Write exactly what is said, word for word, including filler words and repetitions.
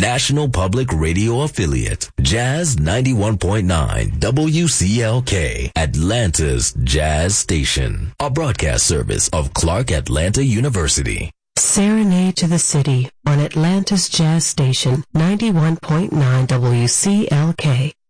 National Public Radio affiliate, Jazz ninety-one point nine W C L K, Atlanta's Jazz Station, a broadcast service of Clark Atlanta University. Serenade to the City on Atlanta's Jazz Station, ninety-one point nine W C L K.